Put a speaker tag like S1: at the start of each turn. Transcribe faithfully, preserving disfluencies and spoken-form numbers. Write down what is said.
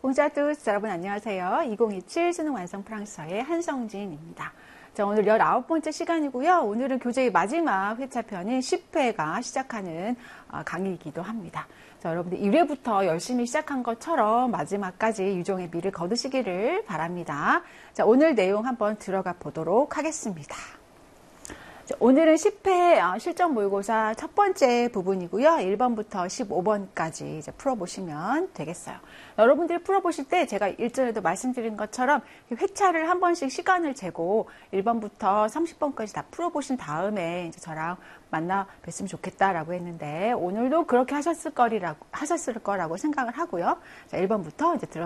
S1: 봉자투스 여러분 안녕하세요. 이천이십칠 수능 완성 프랑스어의 한성진입니다. 자, 오늘 열아홉 번째 시간이고요. 오늘은 교재의 마지막 회차편인 십 회가 시작하는 강의이기도 합니다. 자, 여러분들 일 회부터 열심히 시작한 것처럼 마지막까지 유종의 미를 거두시기를 바랍니다. 자, 오늘 내용 한번 들어가 보도록 하겠습니다. 오늘은 십 회 실전 모의고사 첫 번째 부분이고요. 일 번부터 십오 번까지 이제 풀어보시면 되겠어요. 여러분들이 풀어보실 때 제가 일전에도 말씀드린 것처럼 회차를 한 번씩 시간을 재고 일 번부터 삼십 번까지 다 풀어보신 다음에 이제 저랑 만나 뵀으면 좋겠다라고 했는데 오늘도 그렇게 하셨을 거리라고, 하셨을 거라고 생각을 하고요. 자, 일 번부터 이제 들어